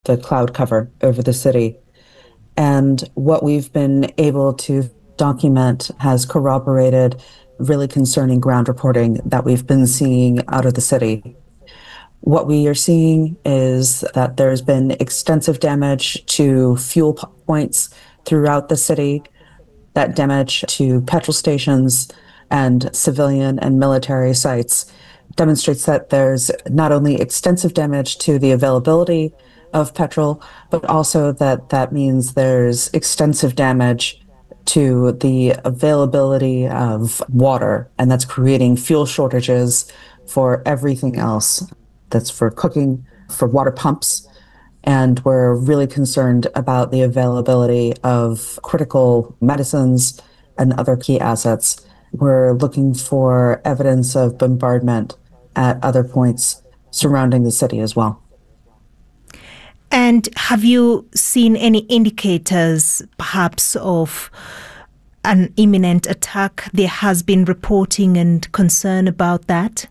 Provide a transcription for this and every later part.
the cloud cover over the city. And what we've been able to document has corroborated really concerning ground reporting that we've been seeing out of the city. What we are seeing is that there's been extensive damage to points throughout the city, that damage to petrol stations and civilian and military sites demonstrates that there's not only extensive damage to the availability of petrol, but also that means there's extensive damage to the availability of water, and that's creating fuel shortages for everything else. That's for cooking, for water pumps, and we're really concerned about the availability of critical medicines and other key assets. We're looking for evidence of bombardment at other points surrounding the city as well. And have you seen any indicators, perhaps, of an imminent attack? There has been reporting and concern about that.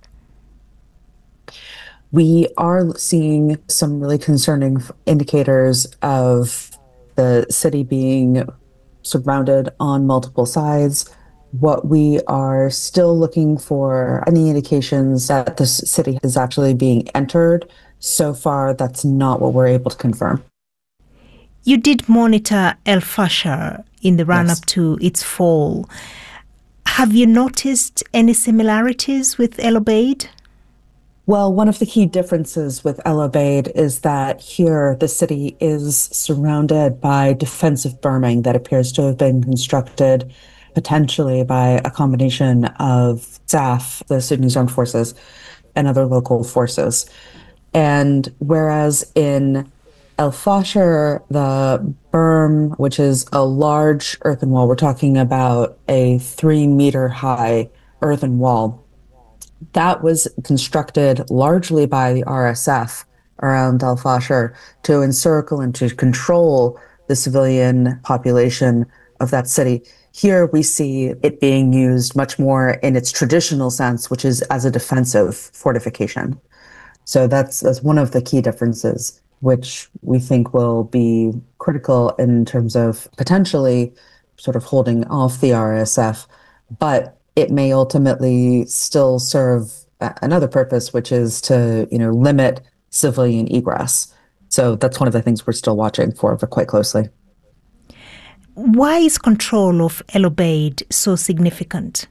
We are seeing some really concerning indicators of the city being surrounded on multiple sides. What we are still looking for any indications that the city is actually being entered. So far, that's not what we're able to confirm. You did monitor El Fasher in the run-up to its fall. Have you noticed any similarities with El Obeid? Well, one of the key differences with El Obeid is that here the city is surrounded by defensive berming that appears to have been constructed potentially by a combination of SAF, the Sudanese Armed Forces, and other local forces. And whereas in El Fasher, the berm, which is a large earthen wall, we're talking about a 3-meter high earthen wall, that was constructed largely by the RSF around El Fasher to encircle and to control the civilian population of that city. Here we see it being used much more in its traditional sense, which is as a defensive fortification. So that's one of the key differences, which we think will be critical in terms of potentially sort of holding off the RSF, but it may ultimately still serve another purpose, which is to, limit civilian egress. So that's one of the things we're still watching for quite closely. Why is control of El Obeid so significant?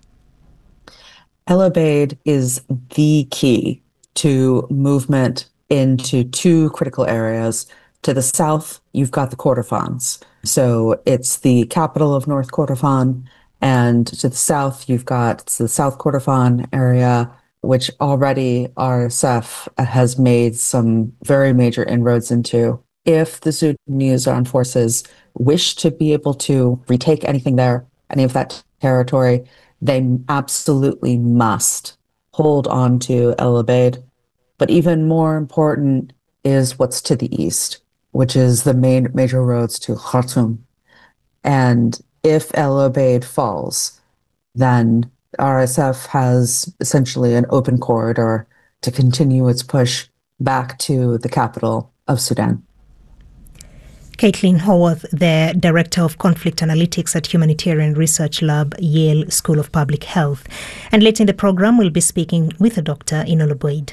El Obeid is the key to movement into two critical areas. To the south, you've got the Kordofans. So it's the capital of North Kordofan. And to the south, you've got the South Kordofan area, which already RSF has made some very major inroads into. If the Sudanese armed forces wish to be able to retake anything there, any of that territory, they absolutely must hold on to El Obeid. But even more important is what's to the east, which is the main major roads to Khartoum. And if El Obeid falls, then RSF has essentially an open corridor to continue its push back to the capital of Sudan. Caitlin Haworth, the Director of Conflict Analytics at Humanitarian Research Lab, Yale School of Public Health. And later in the program, we'll be speaking with a doctor in El Obeid.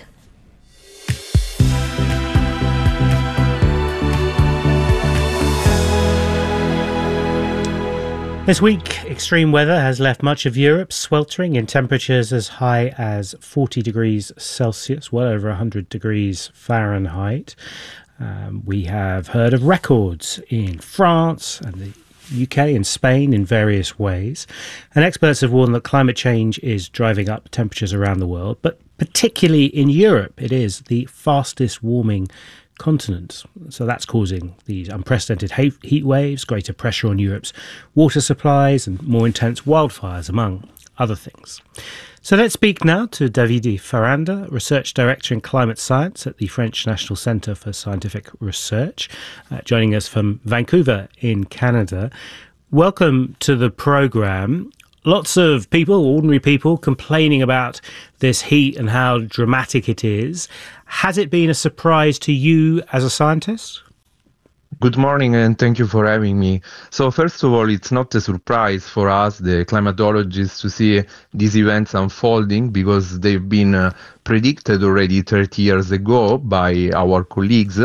This week, extreme weather has left much of Europe sweltering in temperatures as high as 40 degrees Celsius, well over 100 degrees Fahrenheit. We have heard of records in France and the UK and Spain in various ways. And experts have warned that climate change is driving up temperatures around the world, but particularly in Europe, it is the fastest warming continent. So that's causing these unprecedented heat waves, greater pressure on Europe's water supplies and more intense wildfires, among other things. So let's speak now to Davide Ferranda, Research Director in Climate Science at the French National Centre for Scientific Research, joining us from Vancouver in Canada. Welcome to the programme. Lots of people, ordinary people, complaining about this heat and how dramatic it is. Has it been a surprise to you as a scientist? Good morning, and thank you for having me. So first of all, it's not a surprise for us, the climatologists, to see these events unfolding because they've been predicted already 30 years ago by our colleagues.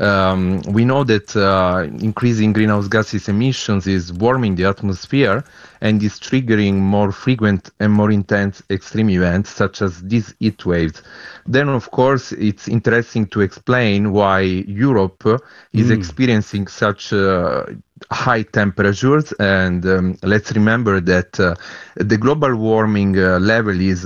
We know that increasing greenhouse gases emissions is warming the atmosphere and is triggering more frequent and more intense extreme events such as these heat waves. Then, of course, it's interesting to explain why Europe is experiencing such high temperatures. And let's remember that the global warming level is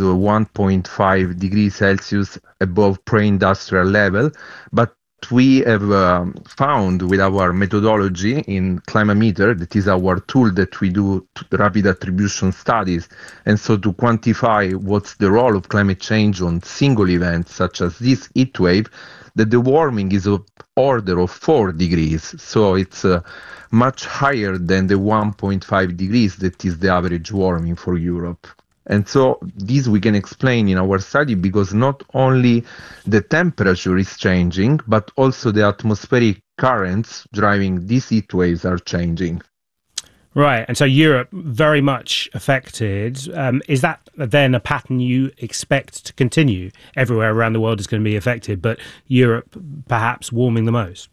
1.5 degrees Celsius above pre-industrial level, but we have found with our methodology in Climameter, that is our tool that we do rapid attribution studies, and so to quantify what's the role of climate change on single events such as this heat wave, that the warming is of order of 4 degrees. So it's much higher than the 1.5 degrees that is the average warming for Europe. And so this we can explain in our study because not only the temperature is changing, but also the atmospheric currents driving these heat waves are changing. Right, and so Europe very much affected. Is that then a pattern you expect to continue? Everywhere around the world is going to be affected, but Europe perhaps warming the most?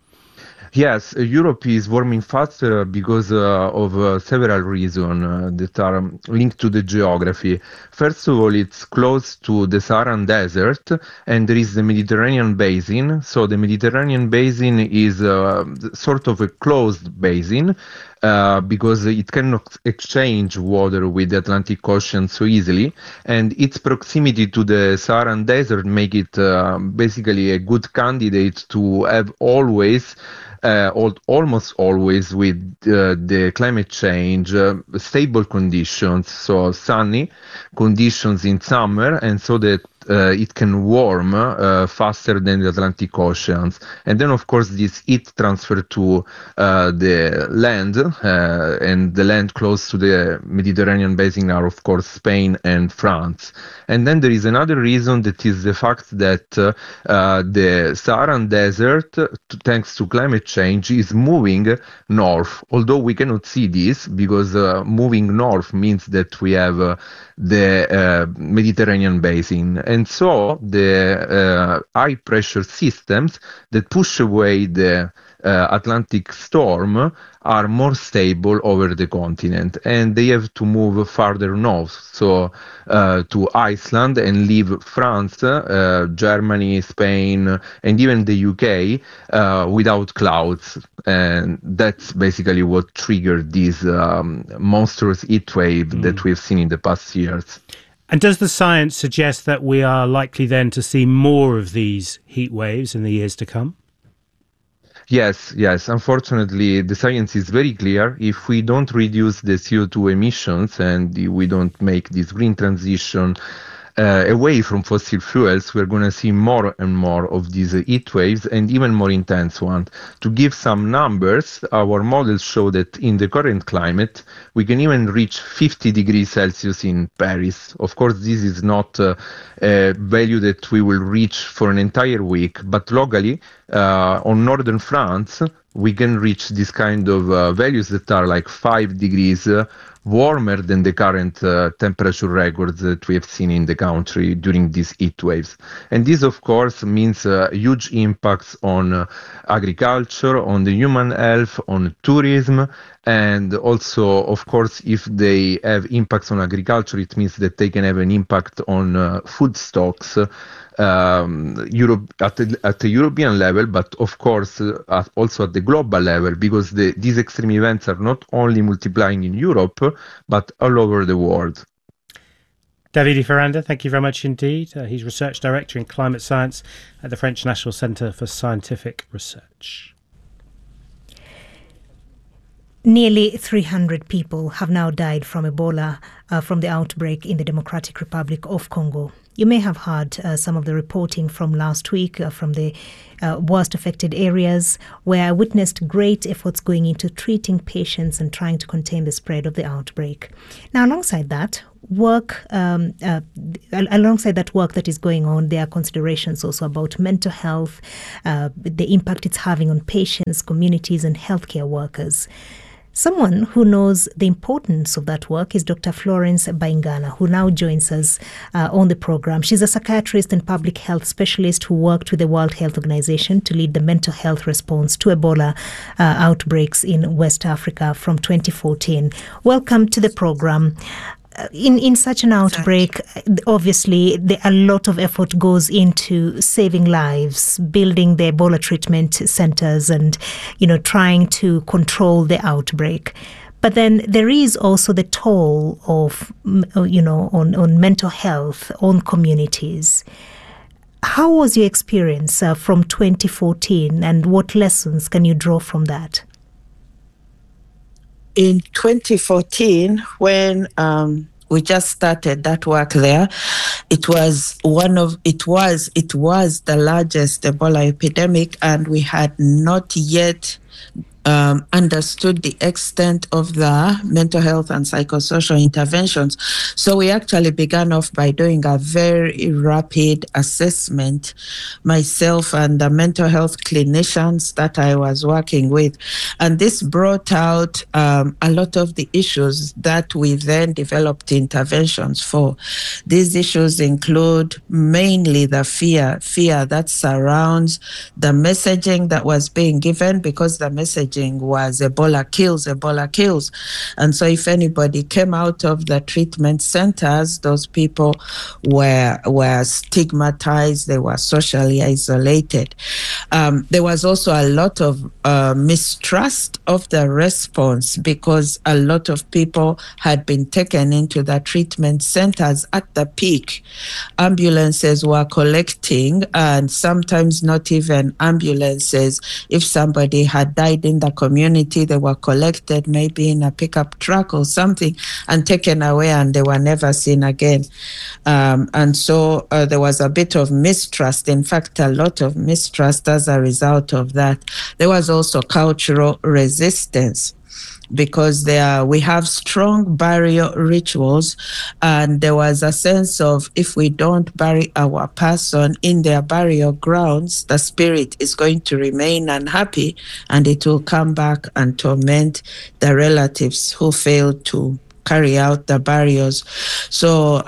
Yes, Europe is warming faster because of several reasons that are linked to the geography. First of all, it's close to the Saharan Desert, and there is the Mediterranean basin. So the Mediterranean basin is sort of a closed basin because it cannot exchange water with the Atlantic Ocean so easily, and its proximity to the Saharan Desert make it basically a good candidate to have always almost always with the climate change, stable conditions, so sunny conditions in summer, and so that it can warm faster than the Atlantic Oceans. And then, of course, this heat transfer to the land, and the land close to the Mediterranean basin are, of course, Spain and France. And then there is another reason, that is the fact that the Saharan Desert, thanks to climate change, is moving north. Although we cannot see this, because moving north means that we have the Mediterranean basin. And so the high pressure systems that push away the Atlantic storm are more stable over the continent, and they have to move farther north, so to Iceland, and leave France, Germany, Spain, and even the UK without clouds. And that's basically what triggered this monstrous heat wave that we've seen in the past years. And does the science suggest that we are likely then to see more of these heat waves in the years to come? Yes. Unfortunately, the science is very clear. If we don't reduce the CO2 emissions and we don't make this green transition away from fossil fuels, we're going to see more and more of these heat waves, and even more intense ones. To give some numbers, our models show that in the current climate, we can even reach 50 degrees Celsius in Paris. Of course, this is not a value that we will reach for an entire week, but locally, on northern France, we can reach this kind of values that are like 5 degrees warmer than the current temperature records that we have seen in the country during these heat waves. And this, of course, means huge impacts on agriculture, on the human health, on tourism, and also, of course, if they have impacts on agriculture, it means that they can have an impact on food stocks, Europe at the European level, but of course also at the global level, because these extreme events are not only multiplying in Europe, but all over the world. Davide Ferranda, thank you very much indeed. He's Research Director in Climate Science at the French National Centre for Scientific Research. Nearly 300 people have now died from Ebola from the outbreak in the Democratic Republic of Congo. You may have heard some of the reporting from last week from the worst affected areas, where I witnessed great efforts going into treating patients and trying to contain the spread of the outbreak. Now, alongside that work that is going on, there are considerations also about mental health, the impact it's having on patients, communities, and healthcare workers. Someone who knows the importance of that work is Dr. Florence Baingana, who now joins us on the program. She's a psychiatrist and public health specialist who worked with the World Health Organization to lead the mental health response to Ebola outbreaks in West Africa from 2014. Welcome to the program. In such an outbreak, obviously, a lot of effort goes into saving lives, building the Ebola treatment centers, and trying to control the outbreak. But then there is also the toll of on mental health on communities. How was your experience from 2014, and what lessons can you draw from that? In 2014, when we just started that work there, it was the largest Ebola epidemic, and we had not yet understood the extent of the mental health and psychosocial interventions. So we actually began off by doing a very rapid assessment, myself and the mental health clinicians that I was working with. And this brought out a lot of the issues that we then developed interventions for. These issues include mainly the fear that surrounds the messaging that was being given, because the messaging was Ebola kills. And so if anybody came out of the treatment centers, those people were stigmatized, they were socially isolated. There was also a lot of mistrust of the response, because a lot of people had been taken into the treatment centers at the peak. Ambulances were collecting, and sometimes not even ambulances. If somebody had died in the community, they were collected maybe in a pickup truck or something and taken away, and they were never seen again. And so there was a bit of mistrust, in fact, a lot of mistrust as a result of that. There was also cultural resistance, because we have strong burial rituals, and there was a sense of, if we don't bury our person in their burial grounds, the spirit is going to remain unhappy, and it will come back and torment the relatives who failed to carry out the burials. So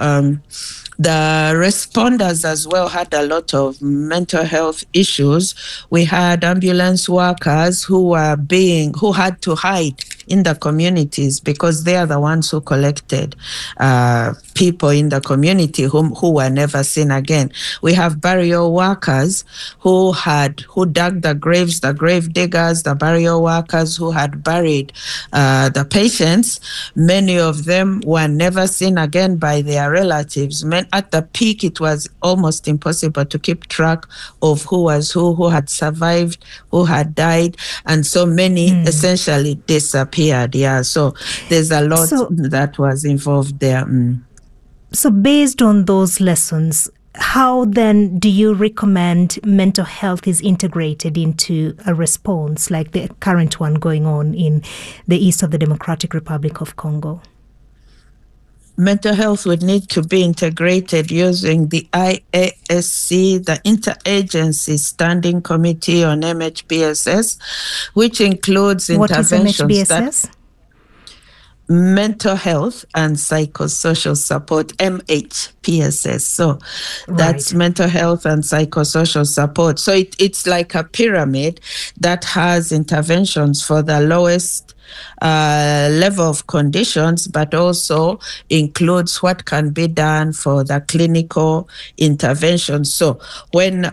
the responders as well had a lot of mental health issues. We had ambulance workers who had to hide in the communities, because they are the ones who collected people in the community who were never seen again. We have burial workers who dug the graves, the grave diggers, the burial workers who had buried the patients. Many of them were never seen again by their relatives. At the peak, it was almost impossible to keep track of who was who had survived, who had died, and so many essentially disappeared. Yeah, so there's a lot that was involved there. So based on those lessons, how then do you recommend mental health is integrated into a response like the current one going on in the east of the Democratic Republic of Congo? Mental health would need to be integrated using the IASC, the Interagency Standing Committee on MHPSS, which includes interventions. What is MHPSS? Mental health and psychosocial support, MHPSS. So that's mental health and psychosocial support. So it's like a pyramid that has interventions for the lowest level of conditions, but also includes what can be done for the clinical intervention. So when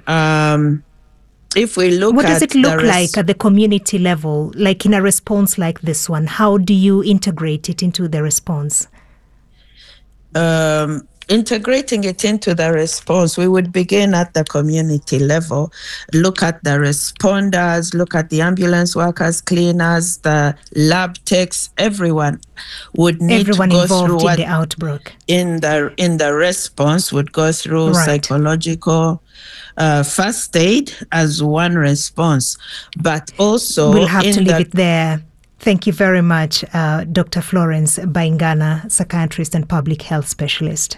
if we look at what does it look like at the community level, like in a response like this one? How do you integrate it into the response? integrating it into the response. We would begin at the community level, look at the responders, look at the ambulance workers, cleaners, the lab techs. Everyone would need to go involved through in the outbreak. In the response would go through psychological first aid as one response, but also we'll have to leave it there. Thank you very much, Dr. Florence Bayingana, psychiatrist and public health specialist.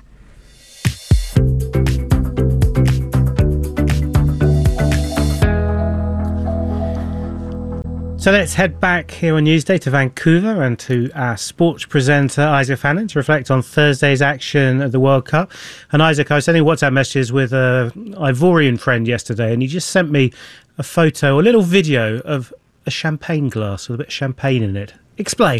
So let's head back here on Newsday to Vancouver and to our sports presenter, Isaac Fannin, to reflect on Thursday's action at the World Cup. And Isaac, I was sending WhatsApp messages with an Ivorian friend yesterday, and he just sent me a photo, a little video of a champagne glass with a bit of champagne in it. Explain.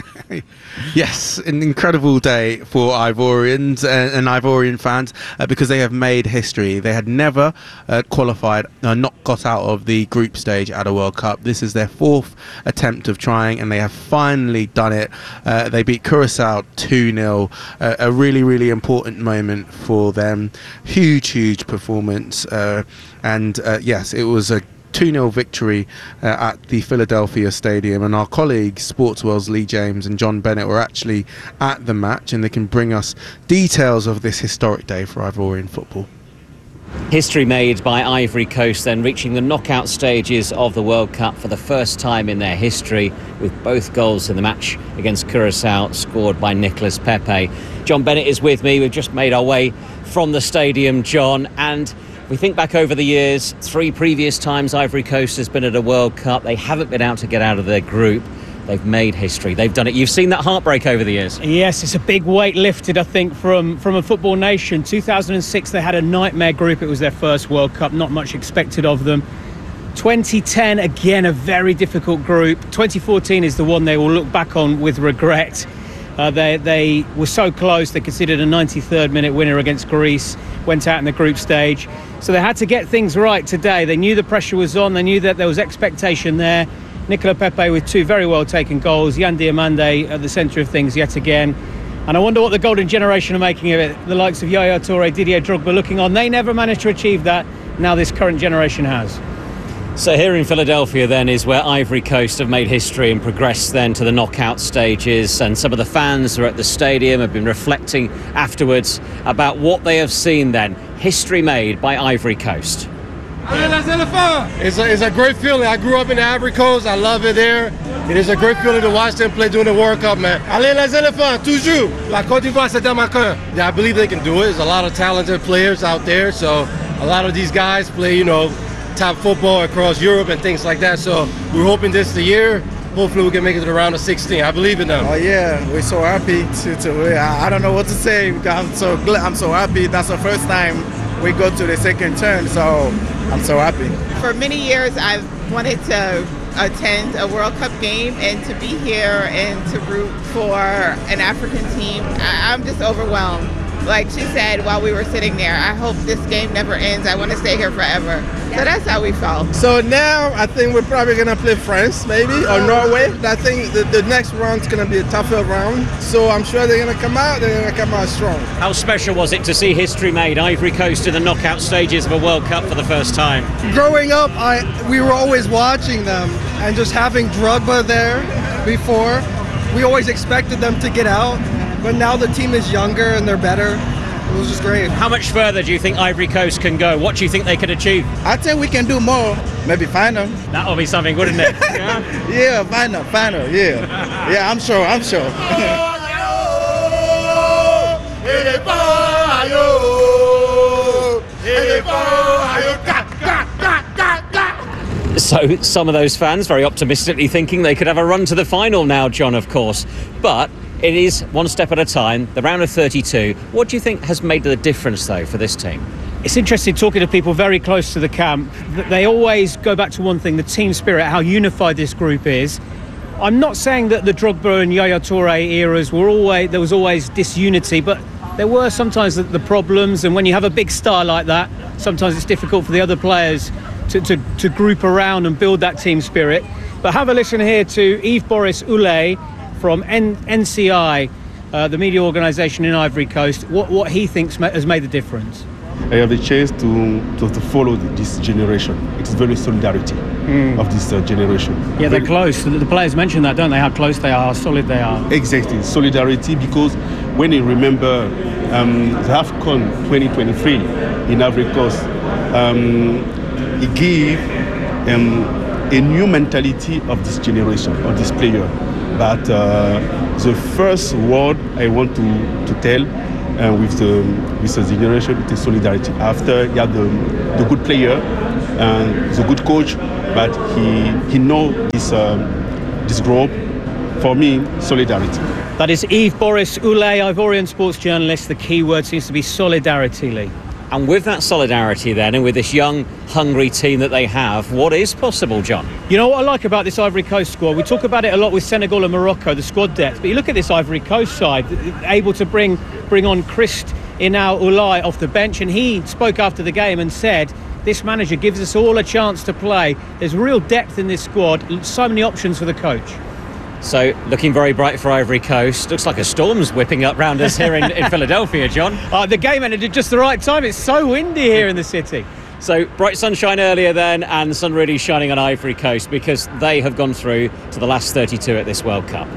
Yes, an incredible day for Ivorians and Ivorian fans because they have made history. They had never qualified, not got out of the group stage at a World Cup. This is their fourth attempt of trying, and they have finally done it. They beat Curacao 2-0, a really, really important moment for them. Huge performance. And yes, it was a 2-0 victory at the Philadelphia Stadium, and our colleagues Sportsworld's Lee James and John Bennett were actually at the match, and they can bring us details of this historic day for Ivorian football. History made by Ivory Coast, then reaching the knockout stages of the World Cup for the first time in their history, with both goals in the match against Curacao scored by Nicolas Pepe. John Bennett is with me. We've just made our way from the stadium, John, and we think back over the years, 3 previous times Ivory Coast has been at a World Cup. They haven't been able to get out of their group. They've made history. They've done it. You've seen that heartbreak over the years. Yes, it's a big weight lifted, I think, from a football nation. 2006, they had a nightmare group. It was their first World Cup. Not much expected of them. 2010, again, a very difficult group. 2014 is the one they will look back on with regret. They were so close. They considered a 93rd minute winner against Greece, went out in the group stage. So they had to get things right today. They knew the pressure was on. They knew that there was expectation there. Nicolas Pepe with 2 very well taken goals. Yan Diomande at the centre of things yet again. And I wonder what the golden generation are making of it. The likes of Yaya Toure, Didier Drogba looking on. They never managed to achieve that. Now this current generation has. So here in Philadelphia then is where Ivory Coast have made history and progressed then to the knockout stages, and some of the fans who are at the stadium have been reflecting afterwards about what they have seen then. History made by Ivory Coast. It's a great feeling. I grew up in the Ivory Coast. I love it there. It is a great feeling to watch them play during the World Cup, man. Allez les éléphants, toujours. La Côte d'Ivoire, c'est dans ma cœur. Yeah, I believe they can do it. There's a lot of talented players out there, so a lot of these guys play, top football across Europe and things like that. So we're hoping this is the year. Hopefully we can make it to the round of 16. I believe in them. Oh yeah, we're so happy I don't know what to say because I'm so happy. That's the first time we go to the second turn, so I'm so happy. For many years I've wanted to attend a World Cup game, and to be here and to root for an African team, I'm just overwhelmed. Like she said while we were sitting there, I hope this game never ends. I want to stay here forever. So that's how we felt. So now I think we're probably going to play France maybe, or Norway. I think the next round's going to be a tougher round. So I'm sure they're going to come out strong. How special was it to see history made, Ivory Coast in the knockout stages of a World Cup for the first time? Growing up, we were always watching them, and just having Drogba there before, we always expected them to get out. But now the team is younger and they're better. It was just great. How much further do you think Ivory Coast can go? What do you think they could achieve? I think we can do more. Maybe final. That would be something, wouldn't it? Yeah, yeah, final, yeah. Yeah, I'm sure. So some of those fans very optimistically thinking they could have a run to the final now, John, of course. But it is one step at a time, the round of 32. What do you think has made the difference, though, for this team? It's interesting talking to people very close to the camp. They always go back to one thing, the team spirit, how unified this group is. I'm not saying that the Drogba and Yaya Toure eras there was always disunity, but there were sometimes the problems, and when you have a big star like that, sometimes it's difficult for the other players to group around and build that team spirit. But have a listen here to Yves Boris Oulé from NCI, the media organisation in Ivory Coast, what he thinks has made the difference. I have the chance to follow this generation. It's very solidarity of this generation. Yeah, they're close. The players mention that, don't they? How close they are, how solid they are. Exactly, solidarity, because when you remember the AFCON 2023 in Ivory Coast, it gave a new mentality of this generation, of this player. But the first word I want to tell with the generation, it is solidarity. After you have the good player and the good coach, but he know this group. For me, solidarity. That is Yves Boris Oulé, Ivorian sports journalist. The key word seems to be solidarity, Lee. And with that solidarity then, and with this young, hungry team that they have, what is possible, John? You know what I like about this Ivory Coast squad? We talk about it a lot with Senegal and Morocco, the squad depth. But you look at this Ivory Coast side, able to bring on Christ Inau Oulai off the bench. And he spoke after the game and said, this manager gives us all a chance to play. There's real depth in this squad, so many options for the coach. So, looking very bright for Ivory Coast. Looks like a storm's whipping up round us here in Philadelphia, John. The game ended at just the right time. It's so windy here in the city. So, bright sunshine earlier then, and the sun really shining on Ivory Coast because they have gone through to the last 32 at this World Cup.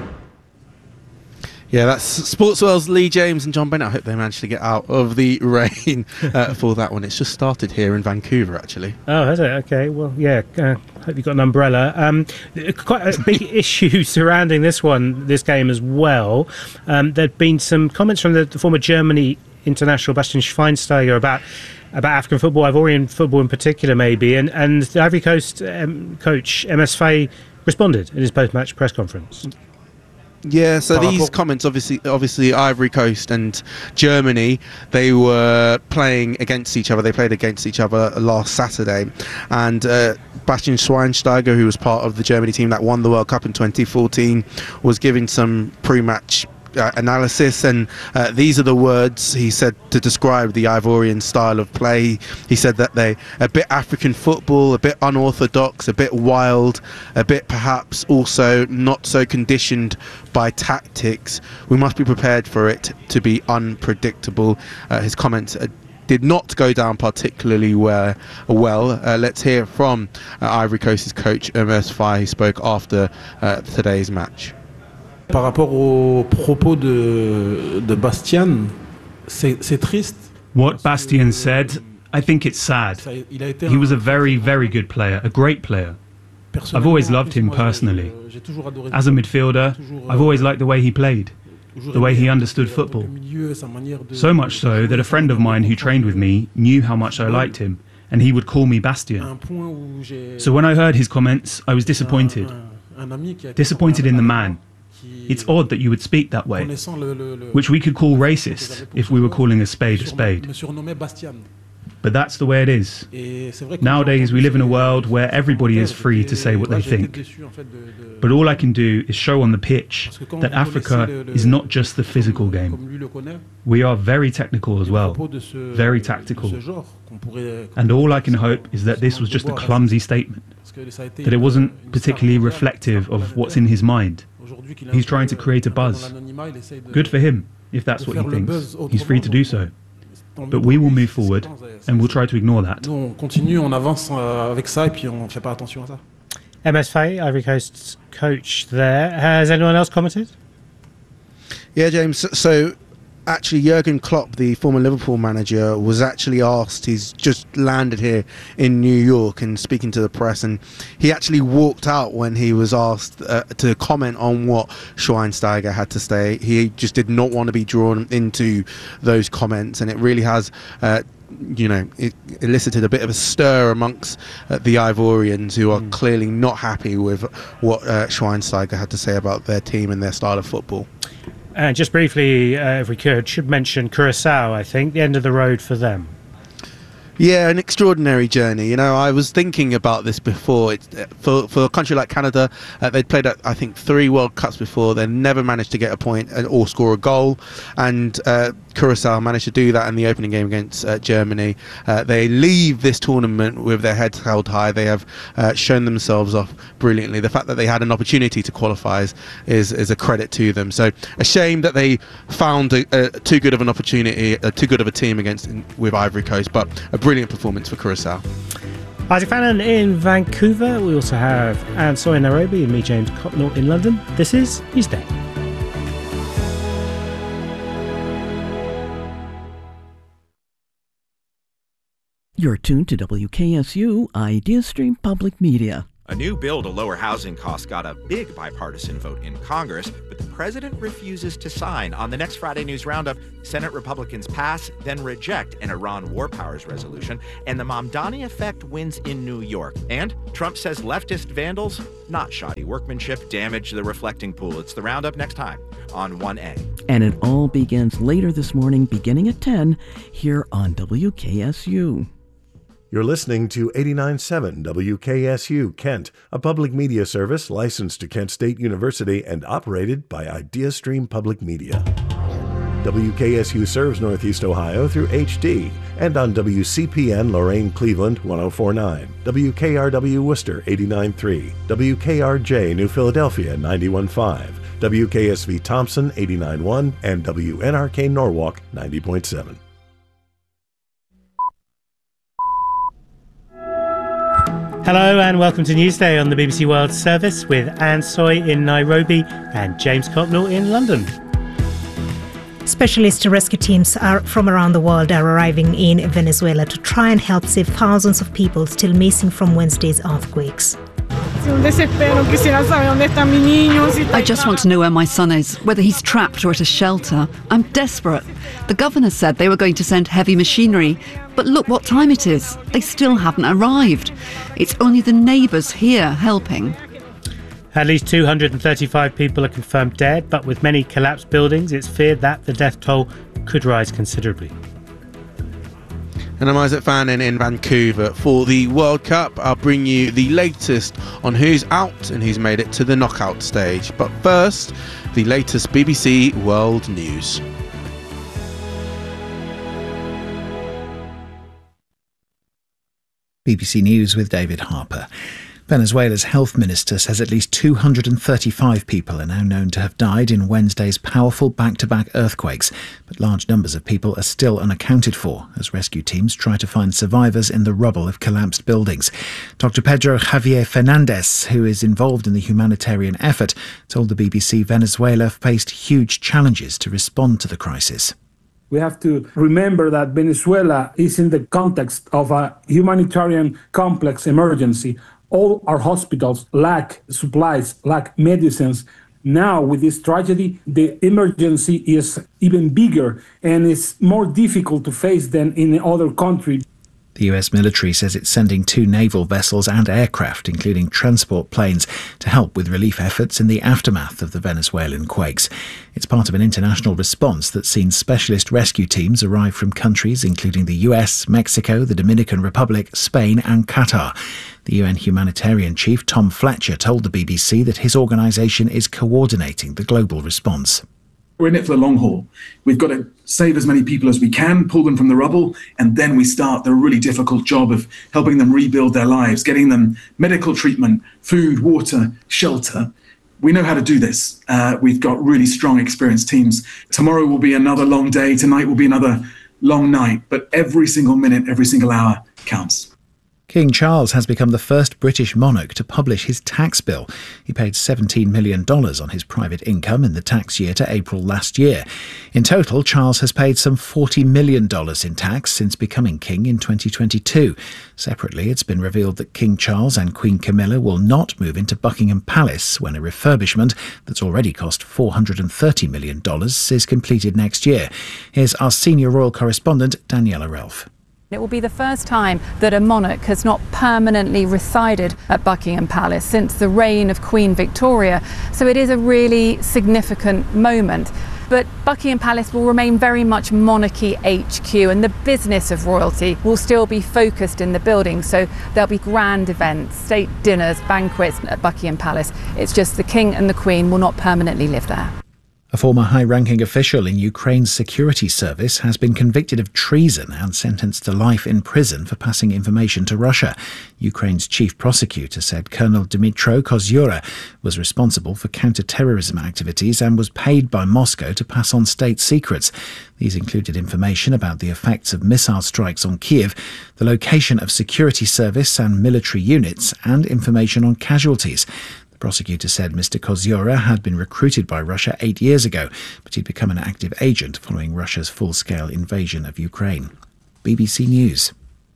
Yeah, that's Sportsworld's Lee James and John Bennett. I hope they managed to get out of the rain for that one. It's just started here in Vancouver, actually. Oh, has it? Okay. Well, yeah. Hope you've got an umbrella. Quite a big issue surrounding this game as well. There'd been some comments from the former Germany international Bastian Schweinsteiger about African football, Ivorian football in particular, maybe. And the Ivory Coast coach MS Faye responded in his post-match press conference. Yeah, so these comments, obviously Ivory Coast and Germany, they were playing against each other. They played against each other last Saturday. And Bastian Schweinsteiger, who was part of the Germany team that won the World Cup in 2014, was giving some pre-match analysis, and these are the words he said to describe the Ivorian style of play. He said that they a bit African football, a bit unorthodox, a bit wild, a bit perhaps also not so conditioned by tactics. We must be prepared for it to be unpredictable. His comments did not go down particularly well. Let's hear from Ivory Coast's coach MS Faye, who spoke after today's match. Par rapport aux propos de Bastien, c'est triste. What Bastien said, I think it's sad. He was a very, very good player, a great player. I've always loved him personally. As a midfielder, I've always liked the way he played, the way he understood football. So much so that a friend of mine who trained with me knew how much I liked him, and he would call me Bastien. So when I heard his comments, I was disappointed. Disappointed in the man. It's odd that you would speak that way, which we could call racist if we were calling a spade a spade. But that's the way it is. Nowadays we live in a world where everybody is free to say what they think. But all I can do is show on the pitch that Africa is not just the physical game. We are very technical as well, very tactical. And all I can hope is that this was just a clumsy statement, that it wasn't particularly reflective of what's in his mind. He's trying to create a buzz. Good for him, if that's what he thinks. He's free to do so. But we will move forward, and we'll try to ignore that. MS Faye, Ivory Coast's coach there. Has anyone else commented? Yeah, James. So actually, Jurgen Klopp, the former Liverpool manager, was actually asked. He's just landed here in New York and speaking to the press, and he actually walked out when he was asked to comment on what Schweinsteiger had to say. He just did not want to be drawn into those comments, and it really has it elicited a bit of a stir amongst the Ivorians, who are clearly not happy with what Schweinsteiger had to say about their team and their style of football. And just briefly, if we should mention Curaçao, I think, the end of the road for them. Yeah, an extraordinary journey. You know, I was thinking about this before. For a country like Canada, they'd played at, I think, 3 World Cups before. They never managed to get a point or score a goal. And Curacao managed to do that in the opening game against Germany. They leave this tournament with their heads held high. They have shown themselves off brilliantly. The fact that they had an opportunity to qualify is a credit to them. So a shame that they found too good of an opportunity, too good of a team with Ivory Coast, but a brilliant performance for Curacao. Isaac Fannin in Vancouver. We also have Anne Soy in Nairobi and me, James Cotnell, in London. This is Newsday. You're tuned to WKSU IdeaStream Public Media. A new bill to lower housing costs got a big bipartisan vote in Congress, but the president refuses to sign. On the next Friday News Roundup, Senate Republicans pass, then reject an Iran war powers resolution, and the Mamdani effect wins in New York. And Trump says leftist vandals, not shoddy workmanship, damage the reflecting pool. It's the Roundup next time on 1A. And it all begins later this morning, beginning at 10, here on WKSU. You're listening to 89.7 WKSU Kent, a public media service licensed to Kent State University and operated by IdeaStream Public Media. WKSU serves Northeast Ohio through HD and on WCPN Lorain Cleveland 104.9, WKRW Worcester 89.3, WKRJ New Philadelphia 91.5, WKSV Thompson 89.1, and WNRK Norwalk 90.7. Hello and welcome to Newsday on the BBC World Service with Anne Soy in Nairobi and James Cotnell in London. Specialist rescue teams from around the world are arriving in Venezuela to try and help save thousands of people still missing from Wednesday's earthquakes. I just want to know where my son is, whether he's trapped or at a shelter. I'm desperate. The governor said they were going to send heavy machinery, but look what time it is. They still haven't arrived. It's only the neighbours here helping. At least 235 people are confirmed dead, but with many collapsed buildings, it's feared that the death toll could rise considerably. And I'm Isaac Fannin in Vancouver. For the World Cup, I'll bring you the latest on who's out and who's made it to the knockout stage. But first, the latest BBC World News. BBC News with David Harper. Venezuela's health minister says at least 235 people are now known to have died in Wednesday's powerful back-to-back earthquakes, but large numbers of people are still unaccounted for as rescue teams try to find survivors in the rubble of collapsed buildings. Dr. Pedro Javier Fernandez, who is involved in the humanitarian effort, told the BBC Venezuela faced huge challenges to respond to the crisis. We have to remember that Venezuela is in the context of a humanitarian complex emergency. All our hospitals lack supplies, lack medicines. Now, with this tragedy, the emergency is even bigger and it's more difficult to face than in other countries. The US military says it's sending 2 naval vessels and aircraft, including transport planes, to help with relief efforts in the aftermath of the Venezuelan quakes. It's part of an international response that's seen specialist rescue teams arrive from countries including the US, Mexico, the Dominican Republic, Spain and Qatar. The UN humanitarian chief, Tom Fletcher, told the BBC that his organisation is coordinating the global response. We're in it for the long haul. We've got to save as many people as we can, pull them from the rubble, and then we start the really difficult job of helping them rebuild their lives, getting them medical treatment, food, water, shelter. We know how to do this. We've got really strong, experienced teams. Tomorrow will be another long day. Tonight will be another long night. But every single minute, every single hour counts. King Charles has become the first British monarch to publish his tax bill. He paid $17 million on his private income in the tax year to April last year. In total, Charles has paid some $40 million in tax since becoming king in 2022. Separately, it's been revealed that King Charles and Queen Camilla will not move into Buckingham Palace when a refurbishment that's already cost $430 million is completed next year. Here's our senior royal correspondent, Daniela Relf. It will be the first time that a monarch has not permanently resided at Buckingham Palace since the reign of Queen Victoria, so it is a really significant moment. but Buckingham Palace will remain very much monarchy HQ, and the business of royalty will still be focused in the building. So there'll be grand events, state dinners, banquets at Buckingham Palace. It's just the King and the Queen will not permanently live there. A former high-ranking official in Ukraine's security service has been convicted of treason and sentenced to life in prison for passing information to Russia. Ukraine's chief prosecutor said Colonel Dmytro Kozyura was responsible for counter-terrorism activities and was paid by Moscow to pass on state secrets. These included information about the effects of missile strikes on Kiev, the location of security service and military units, and information on casualties. The prosecutor said Mr. Kozyura had been recruited by Russia 8 years ago, but he'd become an active agent following Russia's full-scale invasion of Ukraine. BBC News.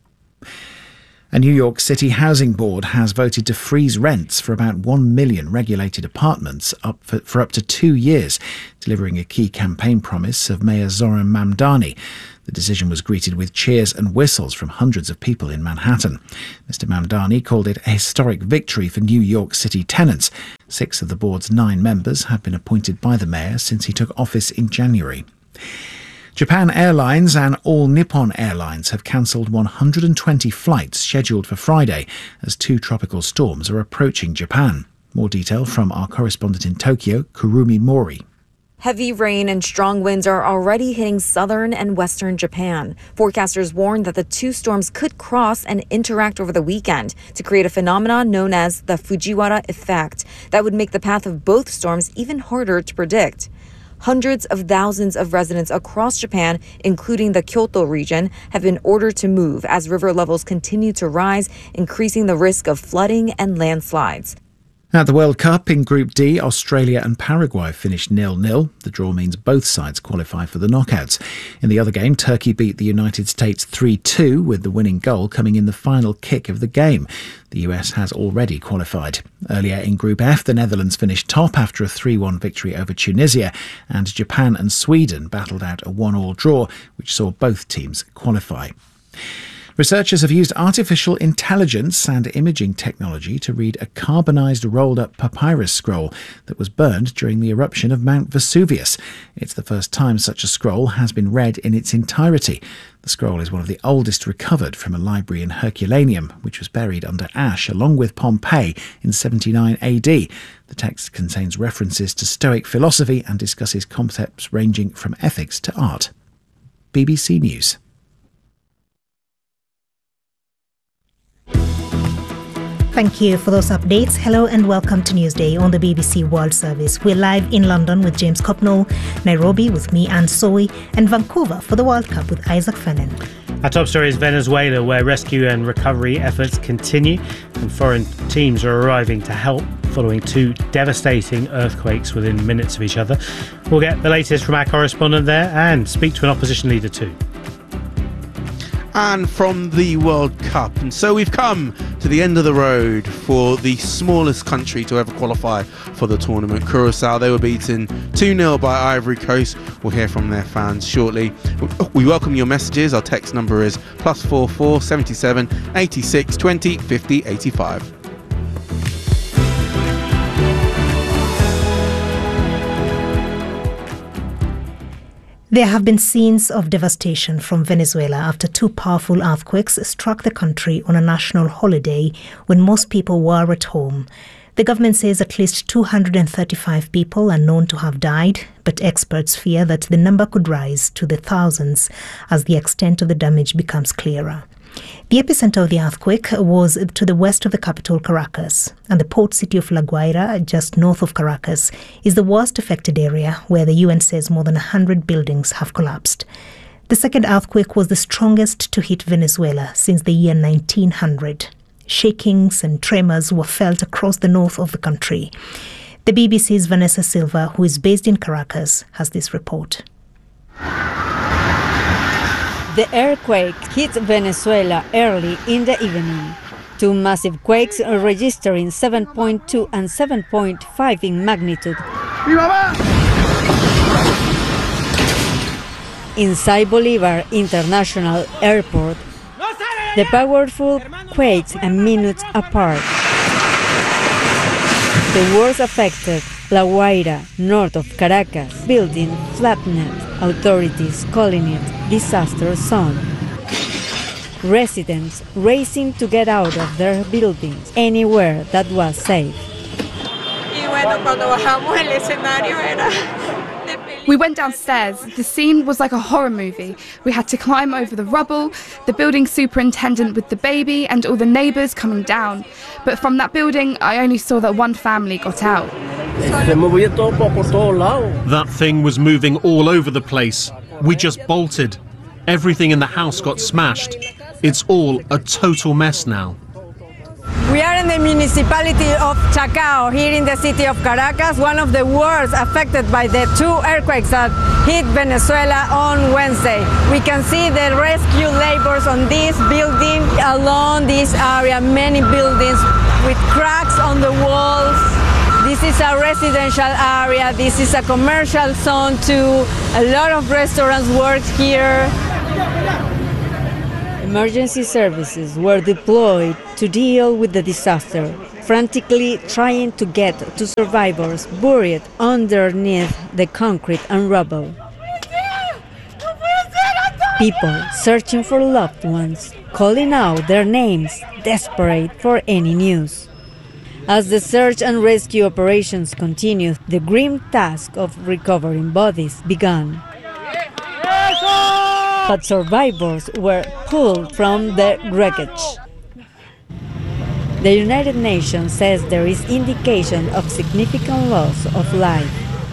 A New York City housing board has voted to freeze rents for about 1 million regulated apartments for up to 2 years, delivering a key campaign promise of Mayor Zoran Mamdani. The decision was greeted with cheers and whistles from hundreds of people in Manhattan. Mr. Mamdani called it a historic victory for New York City tenants. 6 of the board's 9 members have been appointed by the mayor since he took office in January. Japan Airlines and All Nippon Airlines have cancelled 120 flights scheduled for Friday as 2 tropical storms are approaching Japan. More detail from our correspondent in Tokyo, Kurumi Mori. Heavy rain and strong winds are already hitting southern and western Japan. Forecasters warn that the 2 storms could cross and interact over the weekend to create a phenomenon known as the Fujiwara effect that would make the path of both storms even harder to predict. Hundreds of thousands of residents across Japan, including the Kyoto region, have been ordered to move as river levels continue to rise, increasing the risk of flooding and landslides. At the World Cup in Group D, Australia and Paraguay finished 0-0. The draw means both sides qualify for the knockouts. In the other game, Turkey beat the United States 3-2, with the winning goal coming in the final kick of the game. The US has already qualified. Earlier in Group F, the Netherlands finished top after a 3-1 victory over Tunisia, and Japan and Sweden battled out a 1-1 draw, which saw both teams qualify. Researchers have used artificial intelligence and imaging technology to read a carbonised rolled-up papyrus scroll that was burned during the eruption of Mount Vesuvius. It's the first time such a scroll has been read in its entirety. The scroll is one of the oldest recovered from a library in Herculaneum, which was buried under ash along with Pompeii in 79 AD. The text contains references to Stoic philosophy and discusses concepts ranging from ethics to art. BBC News. Thank you for those updates. Hello and welcome to Newsday on the BBC World Service. We're live in London with James Copnall, Nairobi with me, Anne Soy, and Vancouver for the World Cup with Isaac Fennan. Our top story is Venezuela, where rescue and recovery efforts continue and foreign teams are arriving to help following 2 devastating earthquakes within minutes of each other. We'll get the latest from our correspondent there and speak to an opposition leader too. And from the World Cup. And so we've come to the end of the road for the smallest country to ever qualify for the tournament, Curaçao. They were beaten 2-0 by Ivory Coast. We'll hear from their fans shortly. We welcome your messages. Our text number is +44 77 86 20 50 85. There have been scenes of devastation from Venezuela after 2 powerful earthquakes struck the country on a national holiday when most people were at home. The government says at least 235 people are known to have died, but experts fear that the number could rise to the thousands as the extent of the damage becomes clearer. The epicenter of the earthquake was to the west of the capital, Caracas, and the port city of La Guaira, just north of Caracas, is the worst affected area where the UN says more than 100 buildings have collapsed. The second earthquake was the strongest to hit Venezuela since the year 1900. Shakings and tremors were felt across the north of the country. The BBC's Vanessa Silva, who is based in Caracas, has this report. The earthquake hit Venezuela early in the evening. 2 massive quakes registering 7.2 and 7.5 in magnitude. Inside Bolivar International Airport, the powerful quakes are minutes apart. The worst affected La Guaira, north of Caracas, building flattened, authorities calling it disaster zone. Residents racing to get out of their buildings anywhere that was safe. We went downstairs. The scene was like a horror movie. We had to climb over the rubble, the building superintendent with the baby and all the neighbours coming down. But from that building, I only saw that one family got out. That thing was moving all over the place. We just bolted. Everything in the house got smashed. It's all a total mess now. We are in the municipality of Chacao, here in the city of Caracas, one of the worst affected by the two earthquakes that hit Venezuela on Wednesday. We can see the rescue labors on this building, along this area, many buildings with cracks on the walls. This is a residential area, this is a commercial zone too. A lot of restaurants work here. Emergency services were deployed to deal with the disaster, frantically trying to get to survivors buried underneath the concrete and rubble. People searching for loved ones, calling out their names, desperate for any news. As the search and rescue operations continued, the grim task of recovering bodies began. But survivors were pulled from the wreckage. The United Nations says there is indication of significant loss of life.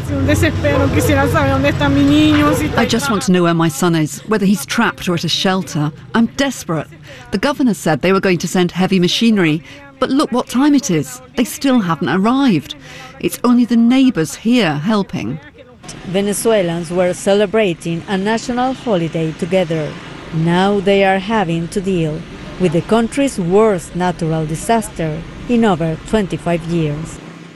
I just want to know where my son is, whether he's trapped or at a shelter. I'm desperate. The governor said they were going to send heavy machinery, but look what time it is. They still haven't arrived. It's only the neighbours here helping. Venezuelans were celebrating a national holiday together. Now they are having to deal with the country's worst natural disaster in over 25 years.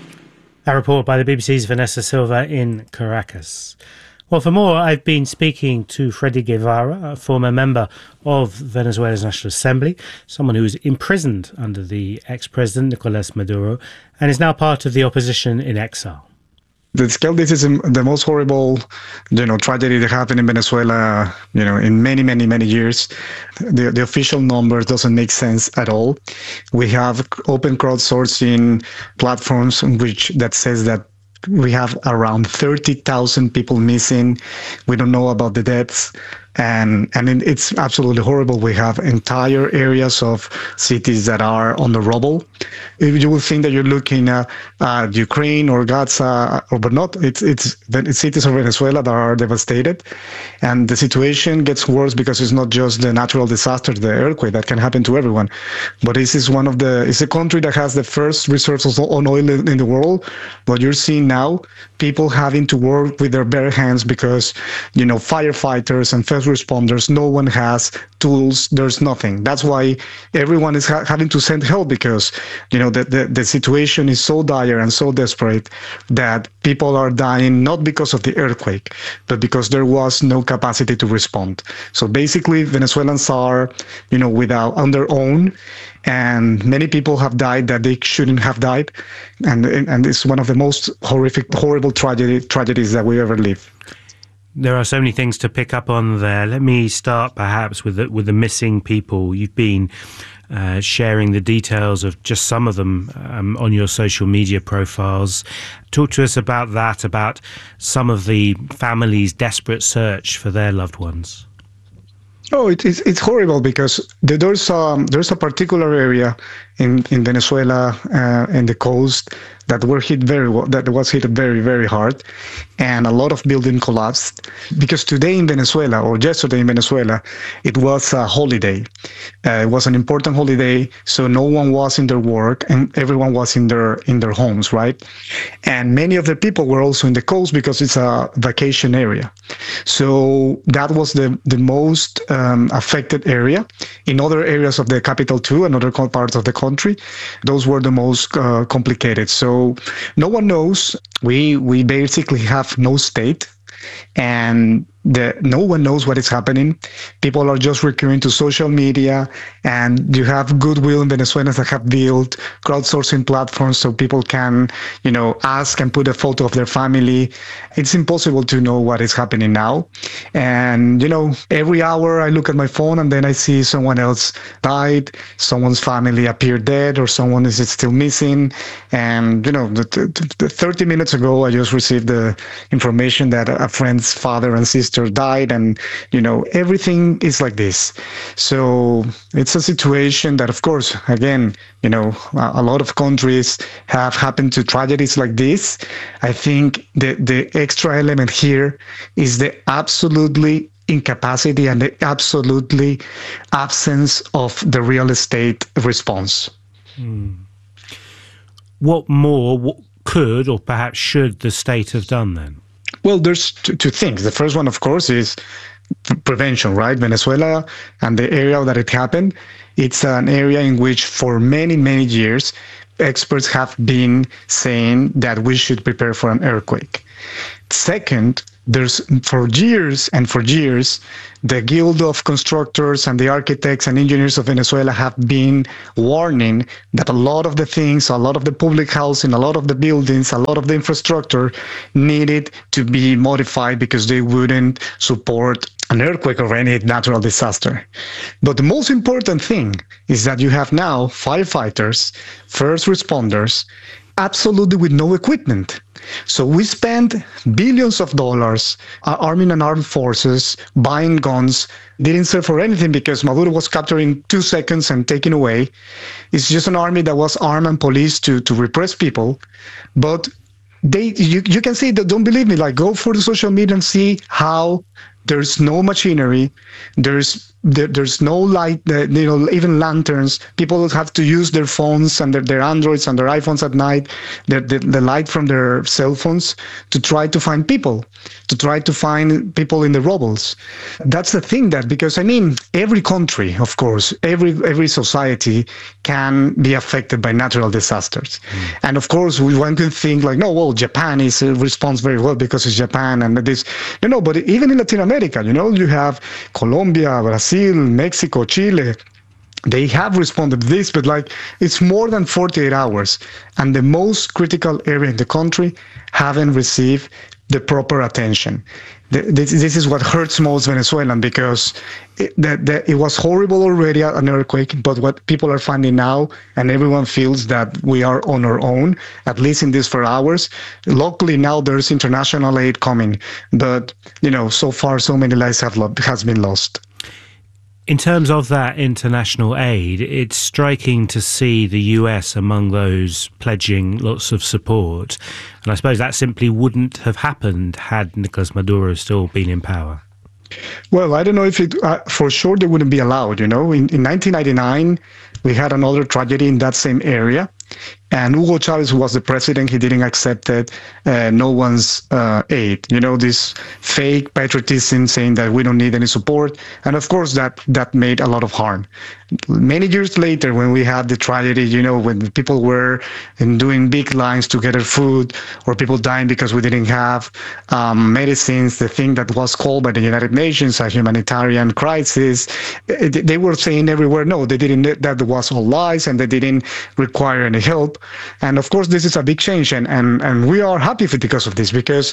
A report by the BBC's Vanessa Silva in Caracas. Well, for more, I've been speaking to Freddy Guevara, a former member of Venezuela's National Assembly, someone who was imprisoned under the ex-president Nicolas Maduro and is now part of the opposition in exile. The scale, this is the most horrible, tragedy that happened in Venezuela, in many, many, many years. The official number doesn't make sense at all. We have open crowdsourcing platforms that says that we have around 30,000 people missing. We don't know about the deaths. And it's absolutely horrible. We have entire areas of cities that are on the rubble. You will think that you're looking at Ukraine or Gaza, but not. It's cities of Venezuela that are devastated. And the situation gets worse because it's not just the natural disaster, the earthquake that can happen to everyone. But this is it's a country that has the first resources on oil in the world. What you're seeing now, people having to work with their bare hands because, firefighters and first responders, no one has tools, there's nothing. That's why everyone is having to send help because, the situation is so dire and so desperate that people are dying not because of the earthquake, but because there was no capacity to respond. So basically, Venezuelans are, on their own, and many people have died that they shouldn't have died, and it's one of the most horrible tragedies that we ever live. There are so many things to pick up on there. Let me start perhaps with the missing people. You've been sharing the details of just some of them on your social media profiles. Talk to us about that, about some of the families' desperate search for their loved ones. Oh, it's horrible because there's a particular area in Venezuela in the coast that was hit very, very hard, and a lot of buildings collapsed because today in Venezuela, or yesterday in Venezuela, it was a holiday. It was an important holiday, so no one was in their work and everyone was in their homes, right? And many of the people were also in the coast because it's a vacation area. So that was the most affected area. In other areas of the capital too, and other parts of the country, those were the most complicated. So no one knows. We basically have no state, and no one knows what is happening. People are just recurring to social media, and you have goodwill in Venezuelans that have built crowdsourcing platforms so people can, ask and put a photo of their family. It's impossible to know what is happening now. And, every hour I look at my phone and then I see someone else died, someone's family appeared dead, or someone is still missing. And, 30 minutes ago, I just received the information that a friend's father and sister died, and, everything is like this. So it's a situation that, of course, again, a lot of countries have happened to tragedies like this. I think the extra element here is the absolutely incapacity and the absolutely absence of the real estate response. What more could or perhaps should the state have done then? Well, there's two things. The first one, of course, is prevention, right? Venezuela and the area that it happened, it's an area in which for many, many years, experts have been saying that we should prepare for an earthquake. Second, for years, the Guild of Constructors and the Architects and Engineers of Venezuela have been warning that a lot of the things, a lot of the public housing, a lot of the buildings, a lot of the infrastructure needed to be modified because they wouldn't support an earthquake or any natural disaster. But the most important thing is that you have now firefighters, first responders, absolutely with no equipment. So we spent billions of dollars arming an armed forces, buying guns, didn't serve for anything because Maduro was captured in 2 seconds and taken away. It's just an army that was armed and policed to repress people. But you can see that, don't believe me, go for the social media and see how there's no machinery, there's no light, even lanterns. People have to use their phones and their Androids and their iPhones at night, the light from their cell phones, to try to find people, in the rubbles. That's the thing because every country, of course, every society can be affected by natural disasters. And of course, one can think Japan responds very well because it's Japan and this, but even in Latin America, you have Colombia, Brazil, Mexico, Chile. They have responded to this, but it's more than 48 hours. And the most critical area in the country haven't received the proper attention. This is what hurts most Venezuelan, because it was horrible already, an earthquake, but what people are finding now, and everyone feels that we are on our own, at least in these 4 hours. Locally now there's international aid coming, but so far so many lives has been lost. In terms of that international aid, it's striking to see the US among those pledging lots of support. And I suppose that simply wouldn't have happened had Nicolas Maduro still been in power. Well, I don't know if for sure they wouldn't be allowed. In 1999, we had another tragedy in that same area. And Hugo Chavez, who was the president, he didn't accept no one's aid. This fake patriotism saying that we don't need any support. And of course, that made a lot of harm. Many years later, when we had the tragedy, when people were doing big lines to get their food, or people dying because we didn't have medicines, the thing that was called by the United Nations a humanitarian crisis, they were saying everywhere, no, they didn't, that was all lies, and they didn't require any help. And of course, this is a big change, and we are happy because of this, because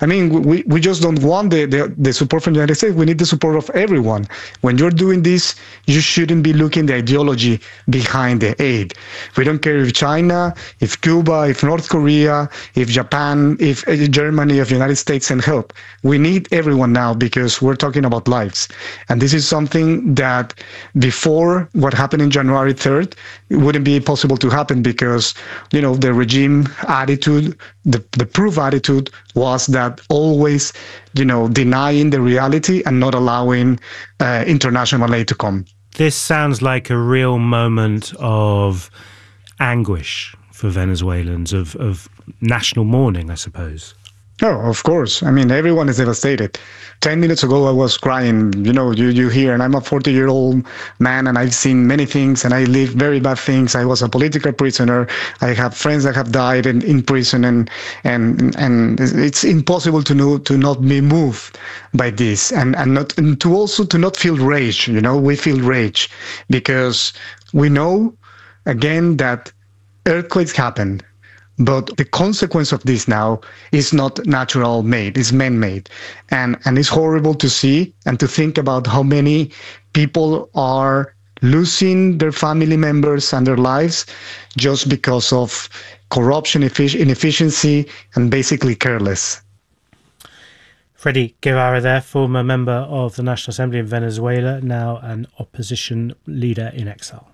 we just don't want the support from the United States. We need the support of everyone. When you're doing this, you shouldn't be looking the ideology behind the aid. We don't care if China, if Cuba, if North Korea, if Japan, if Germany, if the United States send help. We need everyone now because we're talking about lives. And this is something that before what happened in January 3rd, it wouldn't be possible to happen, because the regime attitude, the proof attitude was that always denying the reality and not allowing international aid to come. This sounds like a real moment of anguish for Venezuelans, of national mourning, I suppose. Oh, of course. I mean, everyone is devastated. 10 minutes ago, I was crying. You hear, and I'm a 40-year-old man, and I've seen many things, and I lived very bad things. I was a political prisoner. I have friends that have died in prison, and it's impossible to not be moved by this, and to not feel rage. We feel rage because we know, again, that earthquakes happen. But the consequence of this now is not natural made, it's man-made. And it's horrible to see and to think about how many people are losing their family members and their lives just because of corruption, inefficiency, and basically careless. Freddy Guevara there, former member of the National Assembly in Venezuela, now an opposition leader in exile.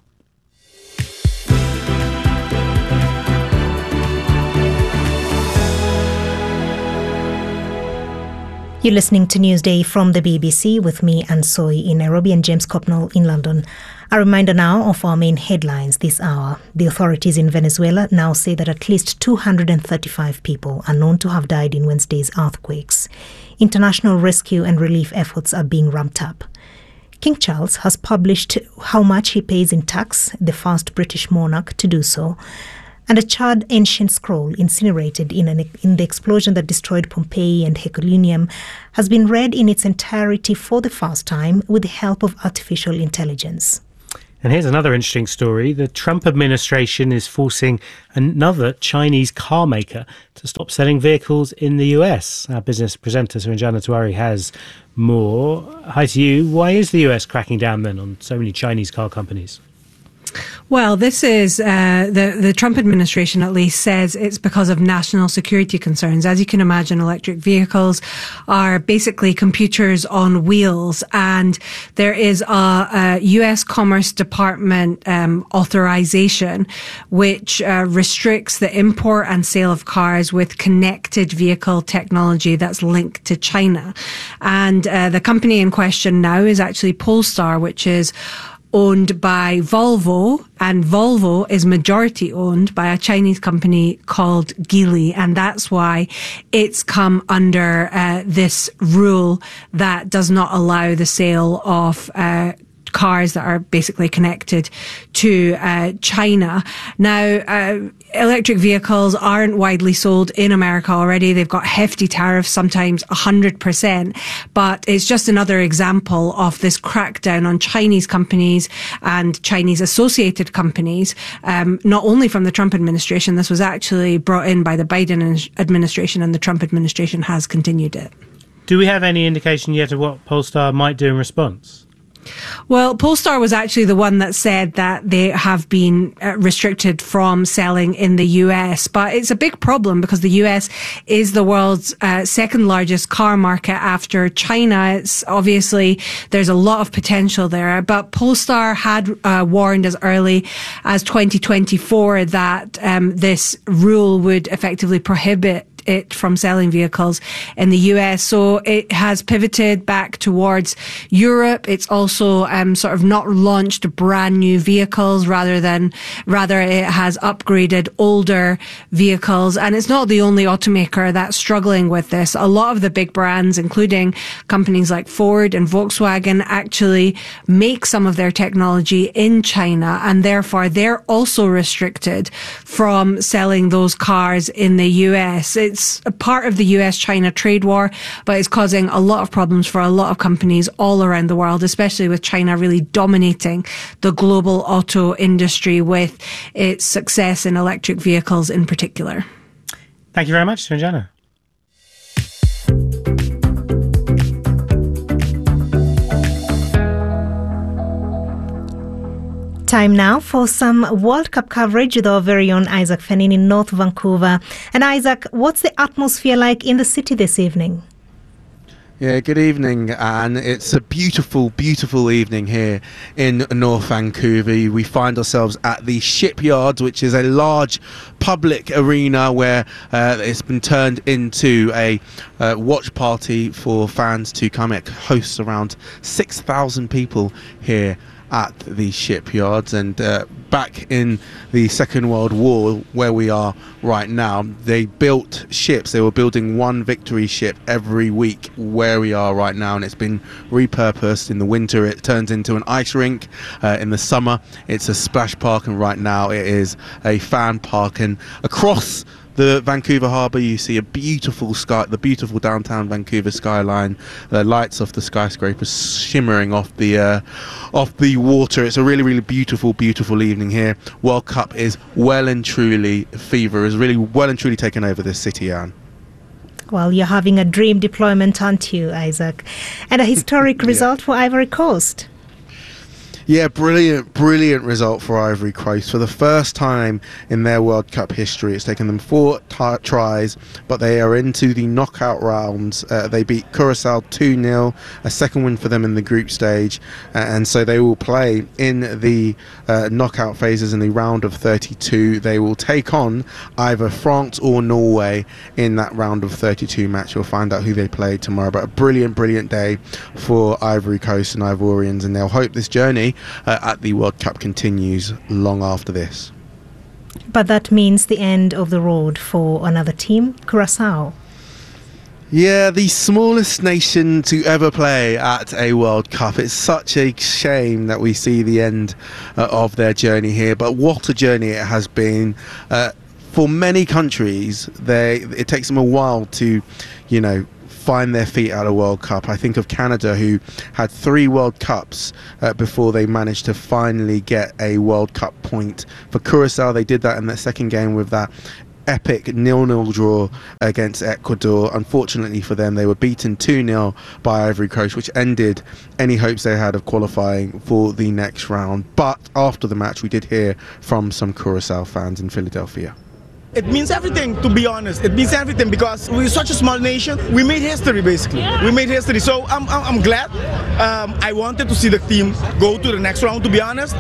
You're listening to Newsday from the BBC with me, Anne Soy, in Nairobi, and James Copnell in London. A reminder now of our main headlines this hour. The authorities in Venezuela now say that at least 235 people are known to have died in Wednesday's earthquakes. International rescue and relief efforts are being ramped up. King Charles has published how much he pays in tax, the first British monarch to do so. And a charred ancient scroll incinerated in the explosion that destroyed Pompeii and Herculaneum has been read in its entirety for the first time with the help of artificial intelligence. And here's another interesting story. The Trump administration is forcing another Chinese car maker to stop selling vehicles in the US. Our business presenter, Suranjana Tiwari, has more. Hi to you. Why is the US cracking down then on so many Chinese car companies? Well, this is the Trump administration at least says it's because of national security concerns. As you can imagine, electric vehicles are basically computers on wheels, and there is a U.S. Commerce Department authorization which restricts the import and sale of cars with connected vehicle technology that's linked to China. And the company in question now is actually Polestar, which is owned by Volvo, and Volvo is majority owned by a Chinese company called Geely, and that's why it's come under this rule that does not allow the sale of cars that are basically connected to China. Now, electric vehicles aren't widely sold in America already. They've got hefty tariffs, sometimes 100%, but it's just another example of this crackdown on Chinese companies and Chinese associated companies, not only from the Trump administration. This was actually brought in by the Biden administration, and the Trump administration has continued it. Do we have any indication yet of what Polestar might do in response? Well, Polestar was actually the one that said that they have been restricted from selling in the US. But it's a big problem because the US is the world's second largest car market after China. It's obviously, there's a lot of potential there. But Polestar had warned as early as 2024 that this rule would effectively prohibit it from selling vehicles in the US. So it has pivoted back towards Europe. It's also sort of not launched brand new vehicles, rather it has upgraded older vehicles. And it's not the only automaker that's struggling with this. A lot of the big brands, including companies like Ford and Volkswagen, actually make some of their technology in China, and therefore they're also restricted from selling those cars in the US. It's a part of the US-China trade war, but it's causing a lot of problems for a lot of companies all around the world, especially with China really dominating the global auto industry with its success in electric vehicles in particular. Thank you very much, Suranjana. Time now for some World Cup coverage with our very own Isaac Fenin in North Vancouver. And Isaac, what's the atmosphere like in the city this evening? Yeah, good evening, and it's a beautiful, beautiful evening here in North Vancouver. We find ourselves at the Shipyards, which is a large public arena where it's been turned into a watch party for fans to come. It hosts around 6,000 people here at these shipyards. And back in the Second World War, where we are right now, they built ships. They were building one Victory ship every week where we are right now, and it's been repurposed. In the winter it turns into an ice rink, in the summer it's a splash park, and right now it is a fan park. And across the Vancouver Harbour you see a beautiful sky, the beautiful downtown Vancouver skyline, the lights of the skyscrapers shimmering off the water. It's a really, really beautiful evening here. World Cup is well and truly, fever is really well and truly taken over this city, Anne. Well, you're having a dream deployment, aren't you, Isaac? And a historic result for Ivory Coast. Yeah, brilliant result for Ivory Coast. For the first time in their World Cup history, it's taken them 4 tries, but they are into the knockout rounds. They beat Curacao 2-0, a second win for them in the group stage, and so they will play in the knockout phases in the round of 32. They will take on either France or Norway in that round of 32 match. We'll find out who they play tomorrow, but a brilliant day for Ivory Coast and Ivorians, and they'll hope this journey at the World Cup continues long after this. But that means the end of the road for another team, Curacao. Yeah, the smallest nation to ever play at a World Cup. It's such a shame that we see the end of their journey here, but what a journey it has been. For many countries, it takes them a while to, find their feet at a World Cup. I think of Canada, who had 3 World Cups before they managed to finally get a World Cup point. For Curacao, they did that in their second game with that epic 0-0 draw against Ecuador. Unfortunately for them, they were beaten 2-0 by Ivory Coast, which ended any hopes they had of qualifying for the next round. But after the match, we did hear from some Curacao fans in Philadelphia. It means everything, to be honest. It means everything because we're such a small nation. We made history, basically. We made history. So I'm glad. I wanted to see the team go to the next round, to be honest.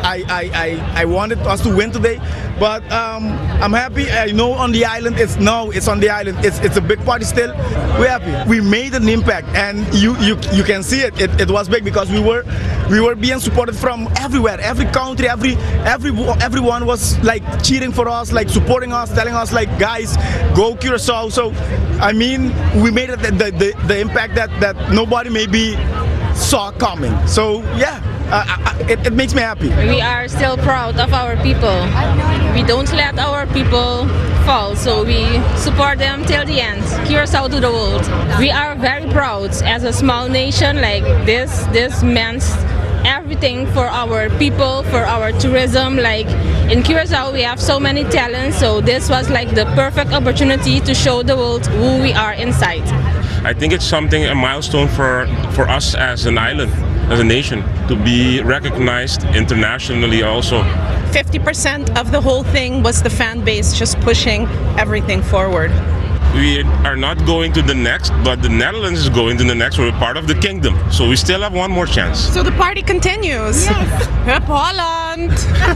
I wanted us to win today. But I'm happy. I know on the island, it's on the island. It's a big party still. We're happy. We made an impact, and you can see it. It was big because we were being supported from everywhere. Every country, everyone was like cheering for us, like supporting us, telling us like, guys, go Curacao. So I mean, we made it the impact that nobody maybe saw coming. So yeah, it makes me happy. We are still proud of our people. We don't let our people fall, so we support them till the end. Curacao to the world. We are very proud as a small nation. Like this meant everything for our people, for our tourism. Like in Curacao we have so many talents, so this was like the perfect opportunity to show the world who we are inside. I think it's a milestone for us as an island, as a nation, to be recognized internationally also. 50% of the whole thing was the fan base just pushing everything forward. We are not going to the next, but the Netherlands is going to the next. We're part of the kingdom, so we still have one more chance. So the party continues. Yes. Hup Holland!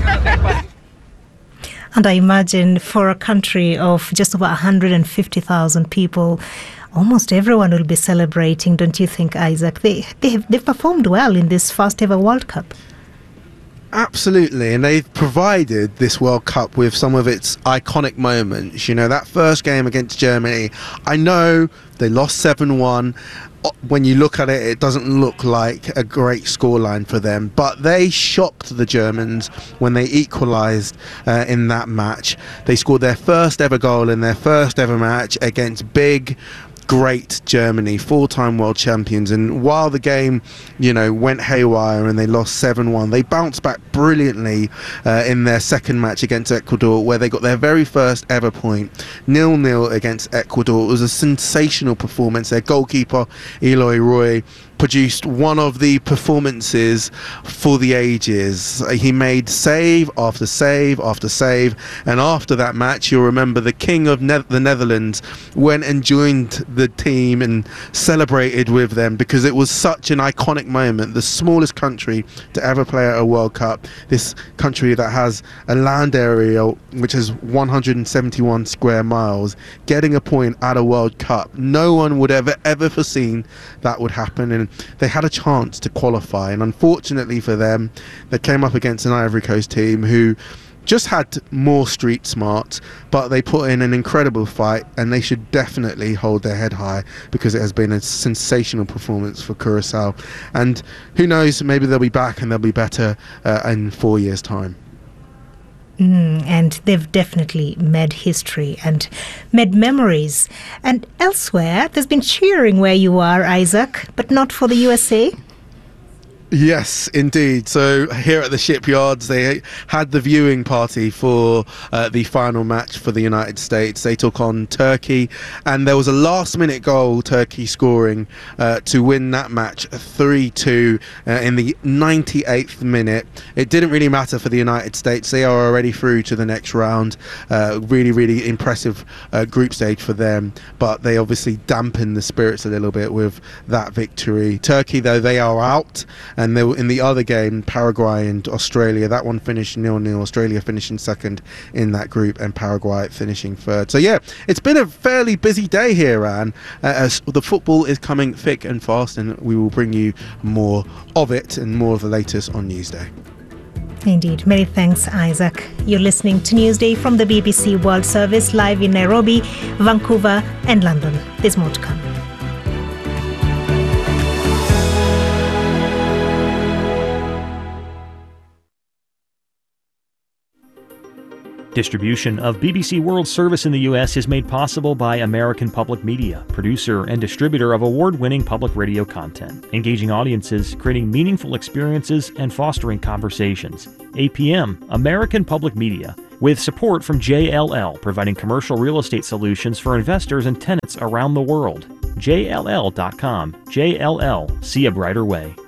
And I imagine for a country of just over 150,000 people, almost everyone will be celebrating, don't you think, Isaac? They've performed well in this first ever World Cup. Absolutely, and they've provided this World Cup with some of its iconic moments. That first game against Germany, I know they lost 7-1. When you look at it, it doesn't look like a great scoreline for them, but they shocked the Germans when they equalised in that match. They scored their first ever goal in their first ever match against great Germany, 4-time world champions. And while the game, went haywire and they lost 7-1, they bounced back brilliantly in their second match against Ecuador, where they got their very first ever point, 0-0 against Ecuador. It was a sensational performance. Their goalkeeper, Eloy Roy, produced one of the performances for the ages. He made save after save after save, and after that match, you'll remember the king of the Netherlands went and joined the team and celebrated with them because it was such an iconic moment. The smallest country to ever play at a World Cup, this country that has a land area which is 171 square miles, getting a point at a World Cup. No one would ever foreseen that would happen, and they had a chance to qualify, and unfortunately for them, they came up against an Ivory Coast team who just had more street smarts, but they put in an incredible fight, and they should definitely hold their head high because it has been a sensational performance for Curacao. And who knows, maybe they'll be back and they'll be better in 4 years' time. And they've definitely made history and made memories. And elsewhere, there's been cheering where you are, Isaac, but not for the USA. Yes, indeed. So here at the Shipyards, they had the viewing party for the final match for the United States. They took on Turkey, and there was a last-minute goal, Turkey scoring to win that match 3-2 in the 98th minute. It didn't really matter for the United States. They are already through to the next round. Really, really impressive group stage for them, but they obviously dampened the spirits a little bit with that victory. Turkey, though, they are out. And they were in the other game, Paraguay and Australia. That one finished 0-0. Australia finishing second in that group, and Paraguay finishing third. So yeah, it's been a fairly busy day here, Anne. As the football is coming thick and fast, and we will bring you more of it and more of the latest on Newsday. Indeed. Many thanks, Isaac. You're listening to Newsday from the BBC World Service, live in Nairobi, Vancouver and London. There's more to come. Distribution of BBC World Service in the U.S. is made possible by American Public Media, producer and distributor of award-winning public radio content, engaging audiences, creating meaningful experiences, and fostering conversations. APM, American Public Media, with support from JLL, providing commercial real estate solutions for investors and tenants around the world. JLL.com. JLL. See a brighter way.